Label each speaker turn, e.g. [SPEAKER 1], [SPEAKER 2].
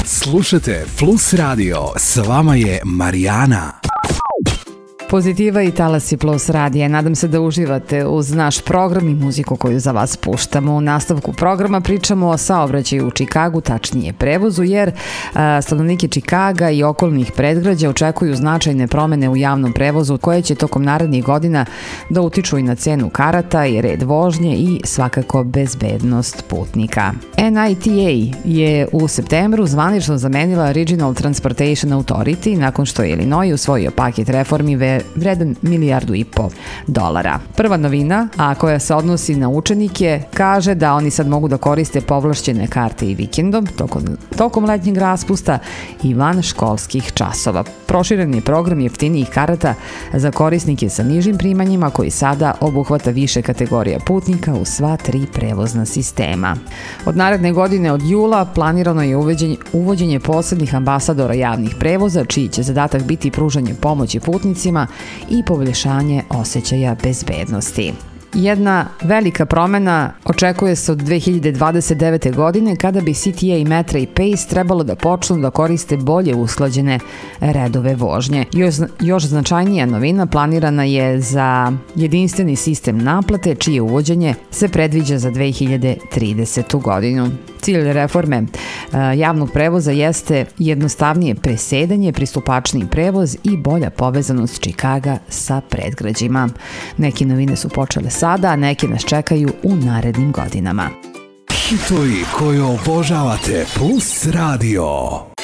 [SPEAKER 1] Slušajte Plus Radio, s vama je Marijana.
[SPEAKER 2] Pozitiva i Talasi Plus radija. Nadam se da uživate uz naš program i muziku koju za vas puštamo. U nastavku programa pričamo o saobraćaju u Čikagu, tačnije prevozu, jer stanovnike Čikaga i okolnih predgrađa očekuju značajne promene u javnom prevozu koje će tokom narednih godina da utiču i na cenu karata i red vožnje i svakako bezbednost putnika. NITA je u septembru zvanično zamenila Regional Transportation Authority nakon što je Illinois usvojio paket reformi vredan $1,5 milijardu. Prva novina, a koja se odnosi na učenike, kaže da oni sad mogu da koriste povlašćene karte i vikendom, tokom letnjeg raspusta i van školskih časova. Proširen je program jeftinijih karata za korisnike sa nižim primanjima koji sada obuhvata više kategorija putnika u sva 3 prevozna sistema. Od naredne godine, od jula, planirano je uvođenje posebnih ambasadora javnih prevoza, čiji će zadatak biti pružanje pomoći putnicima i poboljšanje osjećaja bezbednosti. Jedna velika promena očekuje se od 2029. godine kada bi CTA, Metra i Pace trebalo da počnu da koriste bolje usklađene redove vožnje. Još značajnija novina planirana je za jedinstveni sistem naplate, čije uvođenje se predviđa za 2030. godinu. Cilj reforme javnog prevoza jeste jednostavnije presedanje, pristupačniji prevoz i bolja povezanost Čikaga sa predgrađima. Neke novine su počele sada, a neke nas čekaju u narednim godinama.
[SPEAKER 1] Hitovi koje obožavate Plus Radio.